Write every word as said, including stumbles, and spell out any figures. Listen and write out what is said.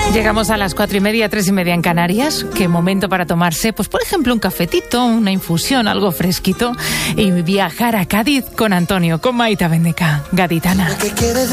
Llegamos a las cuatro y media, tres y media en Canarias. Qué momento para tomarse, pues por ejemplo, un cafetito, una infusión, algo fresquito y viajar a Cádiz con Antonio, con Maita Bendeca, gaditana.